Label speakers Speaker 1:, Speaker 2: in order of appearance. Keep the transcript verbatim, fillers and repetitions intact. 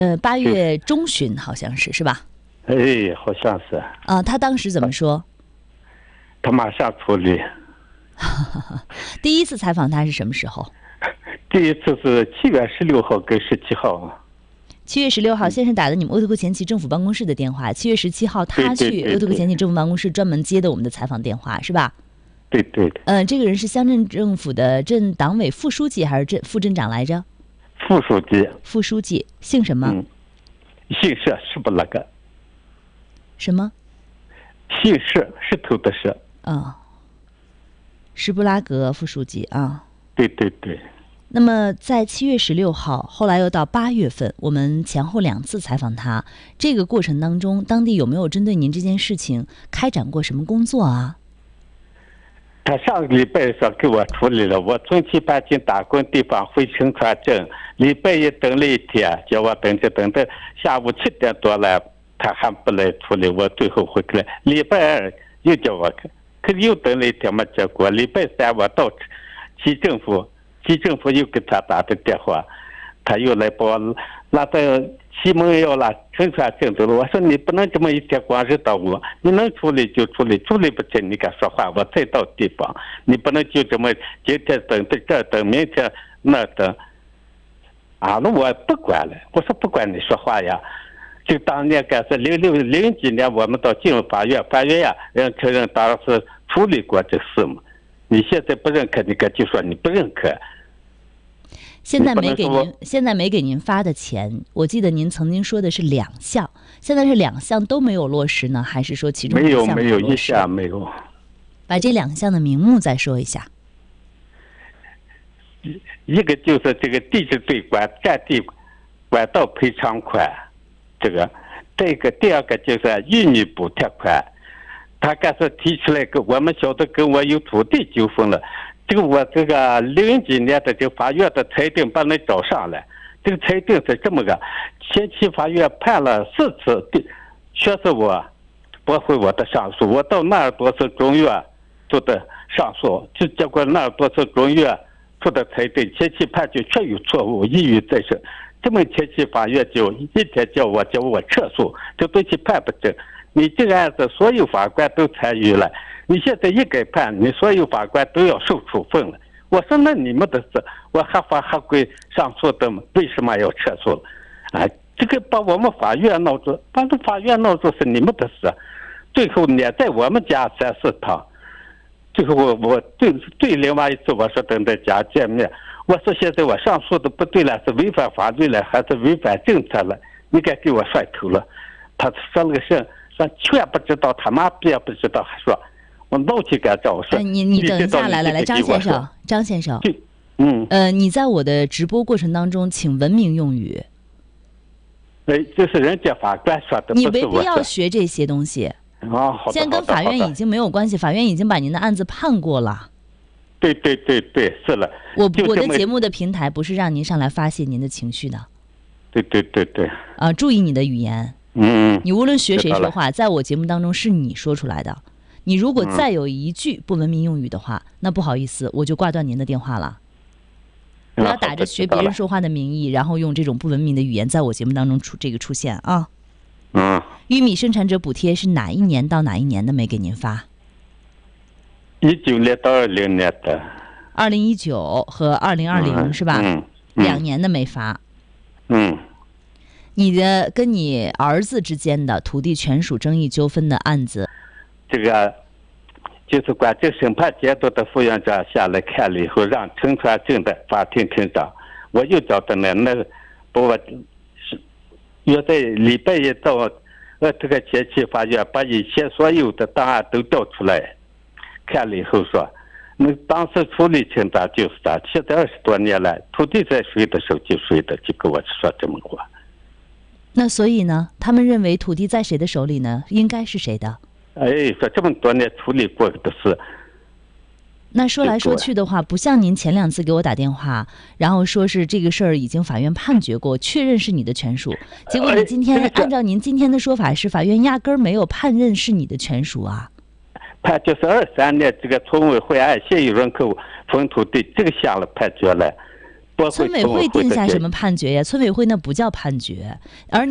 Speaker 1: 呃，八月中旬好像是是吧？
Speaker 2: 哎，好像是。
Speaker 1: 啊，他当时怎么说？
Speaker 2: 他马上处理。
Speaker 1: 第一次采访他是什么时候？
Speaker 2: 第一次是七月十六号跟十七号。
Speaker 1: 七月十六号，先是打的你们鄂图克前旗政府办公室的电话。七月十七号，他去鄂图克前旗政府办公室专门接的我们的采访电话，是吧？
Speaker 2: 对对。
Speaker 1: 嗯、呃，这个人是乡镇政府的镇党委副书记还是镇副镇长来着？
Speaker 2: 副书记。
Speaker 1: 副书记，姓什么？
Speaker 2: 嗯，姓石，是不那个？
Speaker 1: 什么？
Speaker 2: 姓石，石头的石。
Speaker 1: 啊、哦，什布拉格副书记啊。
Speaker 2: 对对对。
Speaker 1: 那么在七月十六号，后来又到八月份，我们前后两次采访他，这个过程当中，当地有没有针对您这件事情开展过什么工作啊？
Speaker 2: 他上个礼拜说给我处理了，我从其搬进打工地方回成川镇，礼拜一等了一天，叫我等着等着，下午七点多了，他还不来处理，我最后回来。礼拜二又叫我，可是又等了一天没结果。礼拜三我到市政府。市政府又给他打的电话，他又来把我拉到西蒙要拉成川镇走了。我说你不能这么一天光知道我，你能处理就处理，处理不成你敢说话，我再到地方，你不能就这么今天等在这等，明天那等。啊，那我不管了，我说不管你说话呀。就当年该是零六零几年我们到进入法院，法院呀人承认当时处理过这事嘛。你现在不认可，你可就说你不认可。
Speaker 1: 现在没给您，现在没给您发的钱，我记得您曾经说的是两项，现在是两项都没有落实呢，还是说其中一项
Speaker 2: 没有？没有，一项没有。
Speaker 1: 把这两项的名目再说一下。
Speaker 2: 一个就是这个地质税管占地管道赔偿款，这个；这个第二个就是玉女补贴款。他刚才提出来个，我们晓得跟我有土地纠纷了，这个我这个零几年的这个法院的裁定把你找上来，这个裁定是这么个，前期法院判了四次，确实我驳回我的上诉，我到那尔多次中院做的上诉，就结果那尔多次中院做的裁定，前期判决确有错误，一语再审，这么前期法院就一天叫我叫我撤诉，这东西判不正。你这个案子所有法官都参与了，你现在一改判，你所有法官都要受处分了。我说那你们的事，我合法合规上诉的，为什么要撤诉了？啊，这个把我们法院闹住，把这法院闹住是你们的事，最后撵在我们家三四趟。最后我我对对另外一次我说等在家见面，我说现在我上诉的不对了，是违反法律了，还是违反政策了？你该给我甩头了。他说了个事。全不知道，他妈逼也不知道，还说我闹起敢找我说。
Speaker 1: 哎，你你等一下，来来来，张先生，张先生，
Speaker 2: 嗯，
Speaker 1: 呃，你在我的直播过程当中，请文明用语。
Speaker 2: 哎，这是人家法官说的，
Speaker 1: 你没必要学这些东西。
Speaker 2: 啊，好的。
Speaker 1: 现在跟法院已经没有关系，法院已经把您的案子判过了。
Speaker 2: 对对对对，是了。
Speaker 1: 我我的节目的平台不是让您上来发泄您的情绪的。
Speaker 2: 对对对对。
Speaker 1: 啊，注意你的语言。
Speaker 2: 嗯，
Speaker 1: 你无论学谁说话，在我节目当中是你说出来的。你如果再有一句不文明用语的话，那不好意思，我就挂断您的电话了。不要打着学别人说话的名义，然后用这种不文明的语言在我节目当中出这个出现啊。
Speaker 2: 嗯。
Speaker 1: 玉米生产者补贴是哪一年到哪一年的没给您发？
Speaker 2: 一九年到二零年的。
Speaker 1: 二零一九和二零二零是吧？
Speaker 2: 嗯。
Speaker 1: 两年的没发。
Speaker 2: 嗯。
Speaker 1: 你的跟你儿子之间的土地权属争议纠纷的案子，
Speaker 2: 这个就是管这审判监督的副院长下来看了以后，让成川镇的法庭庭长，我又找他们，那把我约在礼拜一到呃这个前期法院，把以前所有的档案都调出来，看了以后说，那当时处理清咋就是咋，现在二十多年来，土地在谁的手就谁的，就跟我说这么话。
Speaker 1: 那所以呢，他们认为土地在谁的手里呢？应该是谁的？
Speaker 2: 哎，说这么多年处理过的事。
Speaker 1: 那说来说去的话，不像您前两次给我打电话，然后说是这个事儿已经法院判决过，确认是你的权属。结果你今天按照您今天的说法，是法院压根儿没有判认是你的权属啊。
Speaker 2: 判就是二三年这个村委会按现有人口分土地，这个下了判决了。 我
Speaker 1: 村委会定下什么判决呀？村委会那不叫判决，而